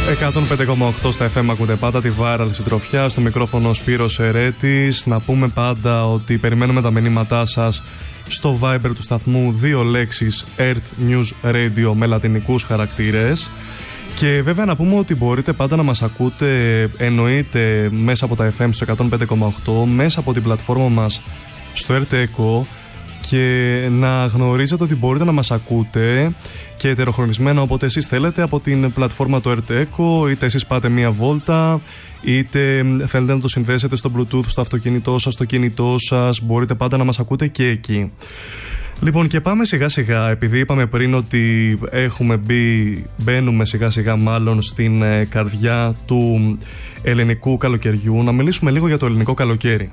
105,8 στα FM ακούτε πάντα τη Viral Συντροφιά. Στο μικρόφωνο Σπύρος Ερέτης. Να πούμε πάντα ότι περιμένουμε τα μηνύματά σας στο Viber του σταθμού, 2 λέξεις ERT News Radio με λατινικούς χαρακτήρες. Και βέβαια να πούμε ότι μπορείτε πάντα να μας ακούτε, εννοείται μέσα από τα FM στο 105,8, μέσα από την πλατφόρμα μας στο ERT Echo, και να γνωρίζετε ότι μπορείτε να μας ακούτε και ετεροχρονισμένα όποτε εσείς θέλετε από την πλατφόρμα του ERT Echo, είτε εσείς πάτε μία βόλτα, είτε θέλετε να το συνδέσετε στο Bluetooth στο αυτοκίνητό σας, στο κινητό σας, μπορείτε πάντα να μας ακούτε και εκεί. Λοιπόν, και πάμε σιγά σιγά, επειδή είπαμε πριν ότι μπαίνουμε σιγά σιγά μάλλον στην καρδιά του ελληνικού καλοκαιριού, να μιλήσουμε λίγο για το ελληνικό καλοκαίρι.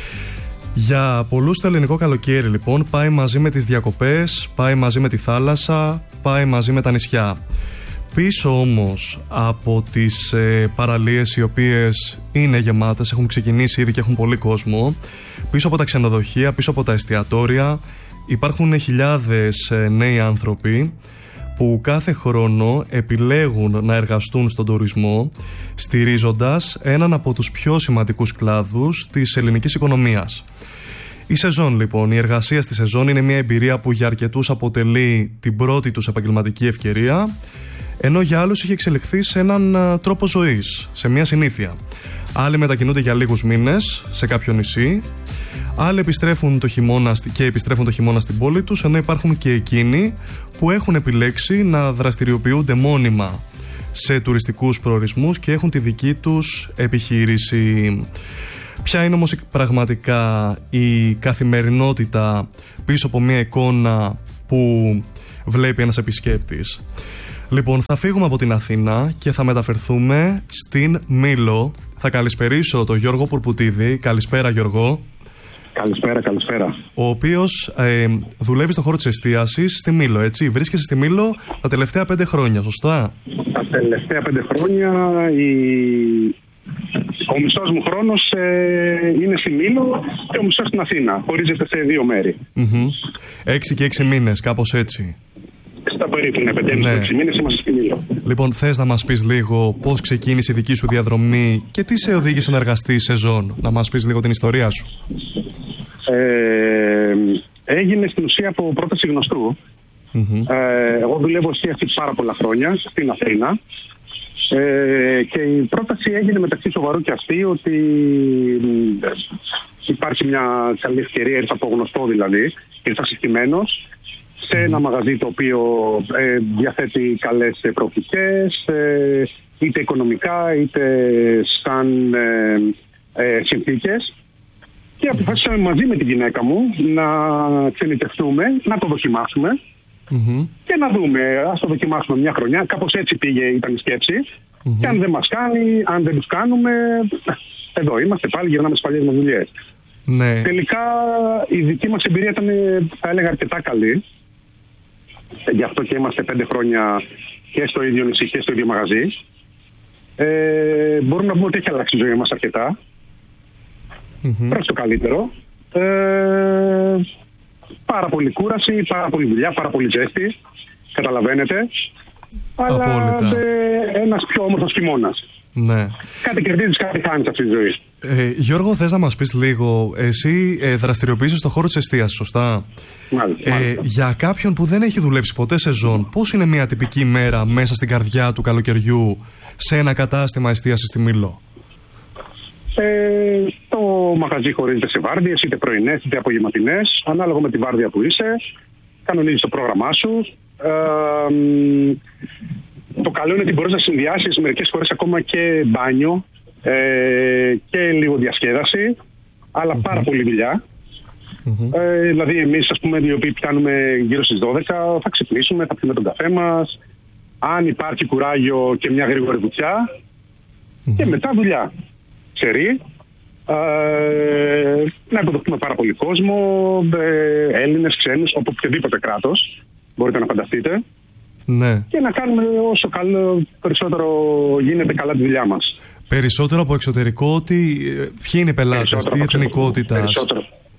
Για πολλούς το ελληνικό καλοκαίρι λοιπόν πάει μαζί με τις διακοπές, πάει μαζί με τη θάλασσα, πάει μαζί με τα νησιά. Πίσω όμως από τις παραλίες οι οποίες είναι γεμάτες, έχουν ξεκινήσει ήδη και έχουν πολύ κόσμο, πίσω από τα ξενοδοχεία, πίσω από τα εστιατόρια υπάρχουν χιλιάδες νέοι άνθρωποι που κάθε χρόνο επιλέγουν να εργαστούν στον τουρισμό, στηρίζοντας έναν από τους πιο σημαντικούς κλάδους της ελληνικής οικονομίας. Η σεζόν λοιπόν, η εργασία στη σεζόν είναι μια εμπειρία που για αρκετούς αποτελεί την πρώτη τους επαγγελματική ευκαιρία, ενώ για άλλους έχει εξελιχθεί σε έναν τρόπο ζωής, σε μια συνήθεια. Άλλοι μετακινούνται για λίγους μήνες σε κάποιο νησί, άλλοι επιστρέφουν το χειμώνα στην πόλη τους, ενώ υπάρχουν και εκείνοι που έχουν επιλέξει να δραστηριοποιούνται μόνιμα σε τουριστικούς προορισμούς και έχουν τη δική τους επιχείρηση. Ποια είναι όμως πραγματικά η καθημερινότητα πίσω από μια εικόνα που βλέπει ένας επισκέπτης? Λοιπόν, θα φύγουμε από την Αθήνα και θα μεταφερθούμε στην Μήλο. Θα καλησπερίσω τον Γιώργο Πουρπουτίδη. Καλησπέρα, Γιώργο. Καλησπέρα. Ο οποίος δουλεύει στον χώρο της εστίασης στη Μήλο, έτσι. Βρίσκεσαι στη Μήλο τα τελευταία 5 χρόνια, σωστά? Τα τελευταία 5 χρόνια ο μισός μου χρόνος είναι στη Μήλο και ο μισός στην Αθήνα. Χωρίζεται σε 2 μέρη. 6 και 6 μήνες, κάπως έτσι. Στα περίπου, 5,5-6 μήνες είμαστε στη Μήλο. Λοιπόν, θες να μας πεις λίγο πώς ξεκίνησε η δική σου διαδρομή και τι σε οδήγησε να εργαστείς σεζόν? Να μας πεις λίγο την ιστορία σου. Έγινε στην ουσία από πρόταση γνωστού. Εγώ δουλεύω εστίαση πάρα πολλά χρόνια στην Αθήνα. Και η πρόταση έγινε μεταξύ σοβαρού και αστείου ότι υπάρχει μια καλή ευκαιρία, ήρθα από γνωστό δηλαδή, ήρθα συστημένος σε ένα μαγαζί το οποίο διαθέτει καλές προοπτικές, είτε οικονομικά είτε σαν συνθήκες, και αποφάσισαμε μαζί με τη γυναίκα μου να ξενιτευτούμε, να το δοκιμάσουμε. Και να δούμε, ας το δοκιμάσουμε μια χρονιά. Κάπως έτσι ήταν η σκέψη. Και αν δεν μας κάνει, αν δεν τους κάνουμε, εδώ είμαστε πάλι, γυρνάμε στις παλιές μας δουλειές. Ναι. Τελικά η δική μας εμπειρία ήταν, θα έλεγα, αρκετά καλή. Γι' αυτό και είμαστε 5 χρόνια και στο ίδιο νησί και στο ίδιο μαγαζί. Μπορούμε να πούμε ότι έχει αλλάξει η ζωή μας αρκετά. Προς το καλύτερο. Πάρα πολύ κούραση, πάρα πολύ δουλειά, πάρα πολύ ζέστη. Καταλαβαίνετε. Αλλά ένας πιο όμορφος χειμώνας. Ναι. Κάτι κερδίζεις, κάτι χάνεις αυτή τη ζωή. Γιώργο, θες να μας πεις λίγο, εσύ δραστηριοποιείσαι στον χώρο της εστίασης, σωστά? Μάλιστα. Για κάποιον που δεν έχει δουλέψει ποτέ σεζόν, πώς είναι μια τυπική μέρα μέσα στην καρδιά του καλοκαιριού σε ένα κατάστημα εστίασης στη Μήλο? Το μαγαζί χωρίζεται σε βάρδιες, είτε πρωινές είτε απογευματινές, ανάλογα με τη βάρδια που είσαι. Κανονίζεις το πρόγραμμά σου. Το καλό είναι ότι μπορείς να συνδυάσεις μερικές φορές ακόμα και μπάνιο και λίγο διασκέδαση, αλλά πάρα πολύ δουλειά. Δηλαδή εμείς, ας πούμε, οι οποίοι πιάνουμε γύρω στις 12, θα ξυπνήσουμε, θα πιούμε τον καφέ μας, αν υπάρχει κουράγιο και μια γρήγορη βουτιά, και μετά δουλειά. Ξερή, να υποδεχτούμε πάρα πολύ κόσμο, Έλληνες, ξένους, από οποιοδήποτε κράτος μπορείτε να φανταστείτε. Ναι. Και να κάνουμε όσο περισσότερο γίνεται καλά τη δουλειά μας. Περισσότερο από εξωτερικό, ποιοι είναι οι πελάτες, τι εθνικότητα?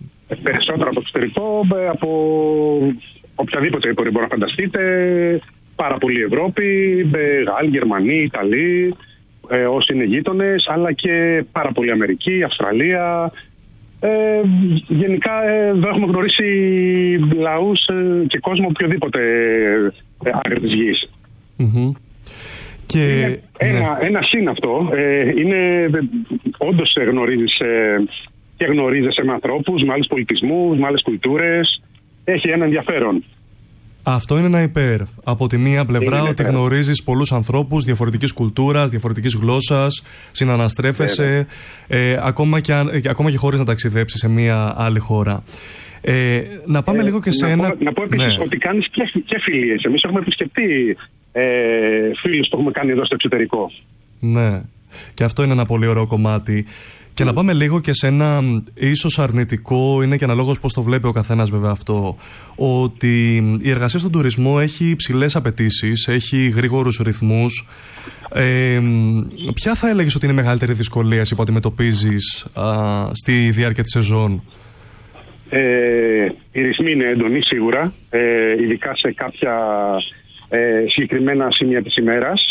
Περισσότερο από εξωτερικό, από οποιαδήποτε μπορεί να φανταστείτε. πάρα πολύ Ευρώπη, Γάλλοι, Γερμανοί, Ιταλοί, όσοι είναι γείτονες, αλλά και πάρα πολύ Αμερική, Αυστραλία. Γενικά δεν έχουμε γνωρίσει λαούς και κόσμο οποιοδήποτε άκρη της γης. Και ένα συν αυτό είναι όντως γνωρίζεσαι με ανθρώπους, με άλλους πολιτισμούς, με άλλες κουλτούρες. Έχει ένα ενδιαφέρον. Αυτό είναι ένα υπέρ. Από τη μία πλευρά ότι γνωρίζεις πολλούς ανθρώπους διαφορετικής κουλτούρας, διαφορετικής γλώσσας, συναναστρέφεσαι, ακόμα και χωρίς να ταξιδέψεις σε μία άλλη χώρα. Να πάμε λίγο και σε ένα... Να πω επίσης ότι κάνεις και φιλίες. Εμείς έχουμε επισκεφτεί φίλους που έχουμε κάνει εδώ στο εξωτερικό. Ναι, και αυτό είναι ένα πολύ ωραίο κομμάτι. Και να πάμε λίγο και σε ένα ίσως αρνητικό, είναι και αναλόγως πώς το βλέπει ο καθένας βέβαια αυτό, ότι η εργασία στον τουρισμό έχει υψηλές απαιτήσεις, έχει γρήγορους ρυθμούς. Ποια θα έλεγες ότι είναι η μεγαλύτερη δυσκολία που αντιμετωπίζεις στη διάρκεια της σεζόν? Οι ρυθμοί είναι έντονοι σίγουρα, ειδικά σε κάποια συγκεκριμένα σημεία της ημέρας.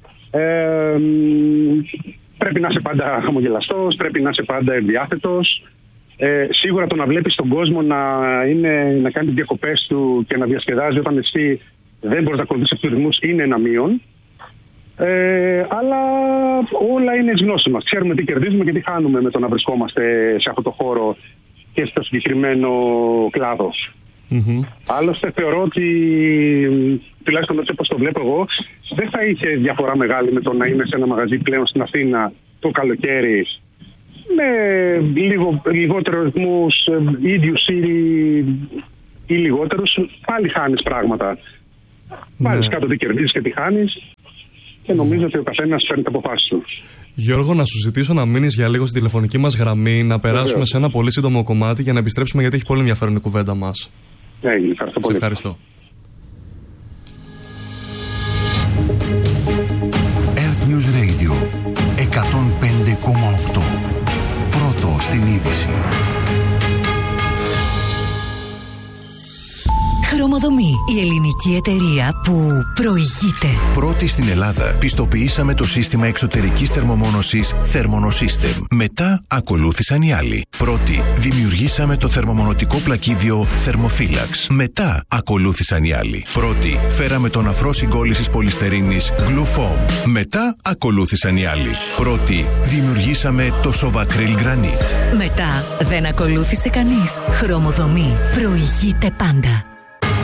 Πρέπει να είσαι πάντα χαμογελαστός, πρέπει να είσαι πάντα ευδιάθετος. Σίγουρα το να βλέπεις τον κόσμο να κάνει τις διακοπές του και να διασκεδάζει όταν εσύ δεν μπορείς να ακολουθήσεις αυτούς τους ρυθμούς είναι ένα μείον. Αλλά όλα είναι εις γνώση μας. Ξέρουμε τι κερδίζουμε και τι χάνουμε με το να βρισκόμαστε σε αυτό το χώρο και στο συγκεκριμένο κλάδο. Άλλωστε θεωρώ ότι, τουλάχιστον έτσι όπως το βλέπω εγώ, δεν θα είχε διαφορά μεγάλη με το να είμαι σε ένα μαγαζί πλέον στην Αθήνα το καλοκαίρι με λιγότερο ρυθμούς, ίδιους ή λιγότερους. Πάλι χάνεις πράγματα. Πάλι κάτω τι κερδίζεις και τι χάνεις, και νομίζω ότι ο καθένας φέρνει τα αποφάσεις του. Γιώργο, να σου ζητήσω να μείνεις για λίγο στη τηλεφωνική μας γραμμή, να περάσουμε σε ένα πολύ σύντομο κομμάτι για να επιστρέψουμε, γιατί έχει πολύ ενδιαφέρον η κουβέντα μας. Ευχαριστώ πολύ. Σε ευχαριστώ. Earth News Radio 105,8. Πρώτο στην είδηση. Χρωμοδομή, η ελληνική εταιρεία που προηγείται. Πρώτη στην Ελλάδα πιστοποιήσαμε το σύστημα εξωτερικής θερμομόνωσης Thermonosystem. Μετά ακολούθησαν οι άλλοι. Πρώτη δημιουργήσαμε το θερμομονωτικό πλακίδιο Thermophilax. Μετά ακολούθησαν οι άλλοι. Πρώτη φέραμε τον αφρό συγκόλλησης πολυστερίνης Glufoam. Μετά ακολούθησαν οι άλλοι. Πρώτη δημιουργήσαμε το Sovacryl Granite. Μετά δεν ακολούθησε κανείς. Χρωμοδομή, προηγείται πάντα.